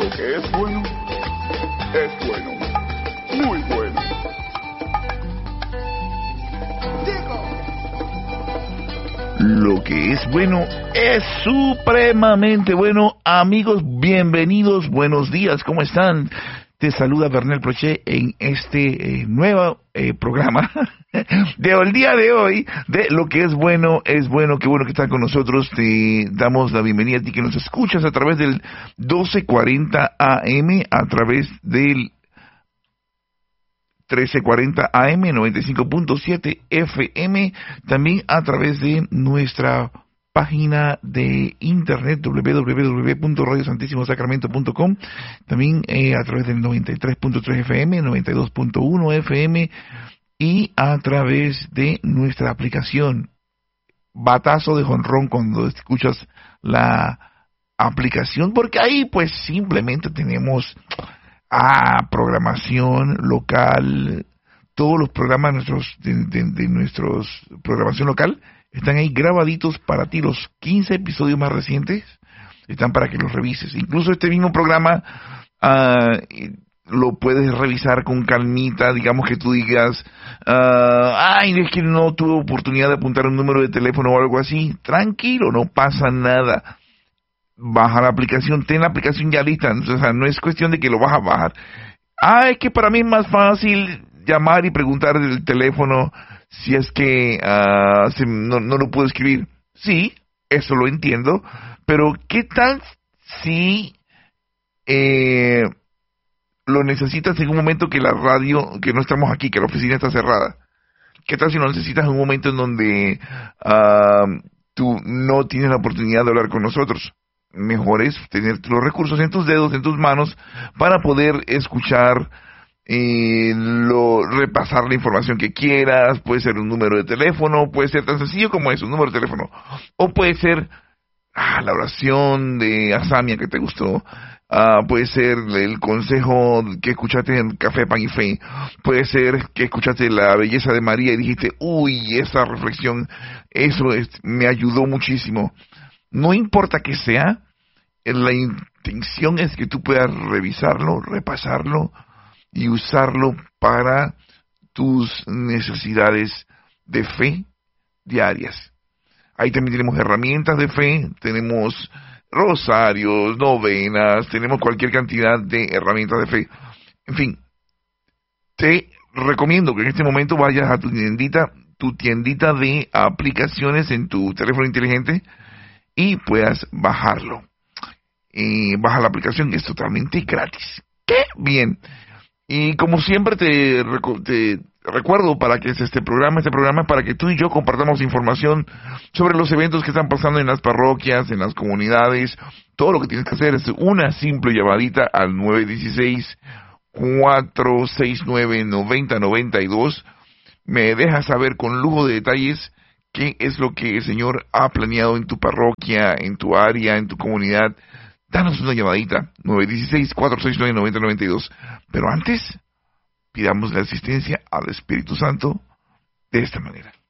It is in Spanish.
Lo que es bueno, muy bueno. Lo que es bueno es supremamente bueno. Amigos, bienvenidos, buenos días, ¿cómo están? Te saluda Bernel Prochet en este nuevo programa del día de hoy de Lo que es bueno, qué bueno que están con nosotros. Te damos la bienvenida a ti que nos escuchas a través del 1240 AM, a través del 1340 AM, 95.7 FM, también a través de nuestra página de internet www.radiosantissimo.sacramento.com, también a través del 93.3 FM, 92.1 FM y a través de nuestra aplicación. Batazo de jonrón cuando escuchas la aplicación, porque ahí pues simplemente tenemos programación local. Todos los programas de nuestros programación local están ahí grabaditos para ti. Los 15 episodios más recientes están para que los revises. Incluso este mismo programa lo puedes revisar con calmita. Digamos que tú digas, es que no tuve oportunidad de apuntar un número de teléfono o algo así. Tranquilo, no pasa nada. Baja la aplicación, ten la aplicación ya lista. O sea, no es cuestión de que lo vas a bajar. Es que para mí es más fácil llamar y preguntar del teléfono si es que no lo puedo escribir. Sí, eso lo entiendo, pero ¿qué tal si lo necesitas en un momento que la radio, que no estamos aquí, que la oficina está cerrada? ¿Qué tal si lo necesitas en un momento en donde tú no tienes la oportunidad de hablar con nosotros? Mejor es tener los recursos en tus dedos, en tus manos, para poder escuchar, repasar la información que quieras. Puede ser un número de teléfono, puede ser tan sencillo como eso, un número de teléfono, o puede ser la oración de Asamia que te gustó, puede ser el consejo que escuchaste en Café, Pan y Fe, puede ser que escuchaste la belleza de María y dijiste, esa reflexión, me ayudó muchísimo. No importa que sea, la intención es que tú puedas revisarlo, repasarlo y usarlo para tus necesidades de fe diarias. Ahí también tenemos herramientas de fe, tenemos rosarios, novenas, tenemos cualquier cantidad de herramientas de fe. En fin, te recomiendo que en este momento vayas a tu tiendita de aplicaciones en tu teléfono inteligente y puedas bajarlo. Baja la aplicación, que es totalmente gratis. ¡Qué bien! Y como siempre te recuerdo para que es este programa es para que tú y yo compartamos información sobre los eventos que están pasando en las parroquias, en las comunidades. Todo lo que tienes que hacer es una simple llamadita al 916-469-9092. Me dejas saber con lujo de detalles qué es lo que el Señor ha planeado en tu parroquia, en tu área, en tu comunidad. Danos una llamadita, 916-469-9092. Pero antes, pidamos la asistencia al Espíritu Santo de esta manera.